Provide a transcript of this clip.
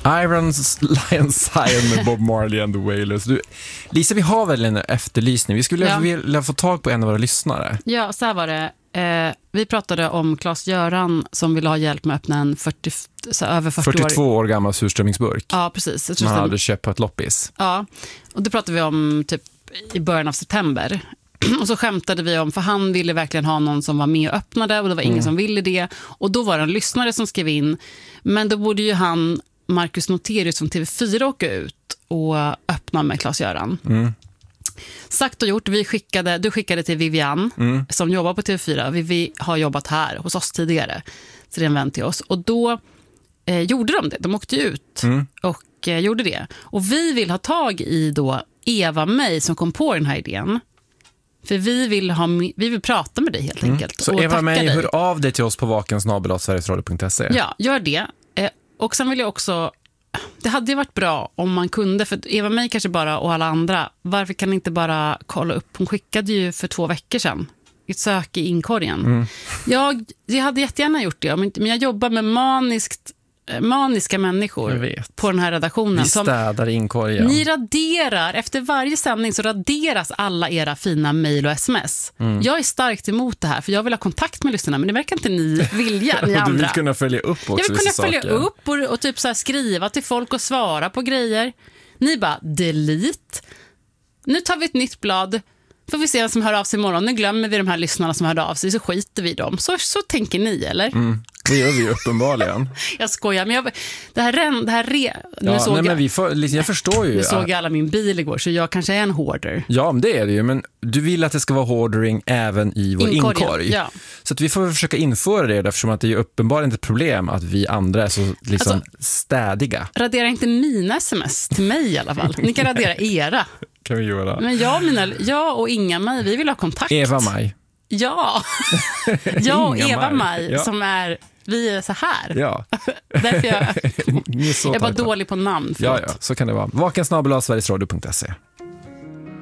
Iron Lion Sion med Bob Marley and the Wailers. Lisa, vi har väl en efterlysning. Vi skulle vilja få tag på en av våra lyssnare. Ja, så här var det. Vi pratade om Claes-Göran som ville ha hjälp med att öppna en över 42 år gammal surströmmingsburk. Ja, precis. Som han hade köpt på ett loppis. Ja, och det pratade vi om typ i början av september. Och så skämtade vi om, för han ville verkligen ha någon som var med och öppnade, och det var ingen som ville det. Och då var det en lyssnare som skrev in, men då borde ju han, Marcus Noterius från TV4, åka ut och öppna med Claes-Göran. Sagt och gjort, du skickade till Vivian som jobbar på TV4. Vi har jobbat här hos oss tidigare, så det är en vän till oss. Och då gjorde de det, de åkte ut och gjorde det. Och vi vill ha tag i då Eva May som kom på den här idén. För vi vill prata med dig helt enkelt. Så Eva May, hör av dig till oss på vakensnabel@sverigesradio.se. Ja, gör det. Och sen vill jag också, det hade ju varit bra om man kunde, för Eva May kanske bara och alla andra, varför kan ni inte bara kolla upp? Hon skickade ju för 2 veckor sedan ett sök i inkorgen. Jag hade jättegärna gjort det, men jag jobbar med maniska människor på den här redaktionen. Vi städar inkorgen. Ni raderar, efter varje sändning så raderas alla era fina mejl och sms. Jag är starkt emot det här, för jag vill ha kontakt med lyssnarna, men det verkar inte ni vilja, ni andra. Du vill kunna följa upp också. Jag vill kunna följa upp och typ så här skriva till folk och svara på grejer. Ni bara, delete. Nu tar vi ett nytt blad. Får vi se vem som hör av sig imorgon. Nu glömmer vi de här lyssnarna som hörde av sig, så skiter vi dem. Så tänker ni, eller? Det gör vi uppenbarligen. Jag skojar, men jag förstår ju. Nu såg jag alla min bil igår, så jag kanske är en hoarder. Ja, men det är det ju. Men du vill att det ska vara hoardering även i vår inkorg. Ja. Så att vi får försöka införa det, eftersom att det är ju uppenbarligen ett problem att vi andra är så städiga. Radera inte mina sms till mig i alla fall. Ni kan radera era. Kan vi göra. Men jag och Inga May, vi vill ha kontakt. Eva May. Ja. Jag och Eva May, som är, vi är så här. Ja. Därför jag är bara dålig på namn. Ja, så kan det vara. vakensnabel@sverigesradio.se.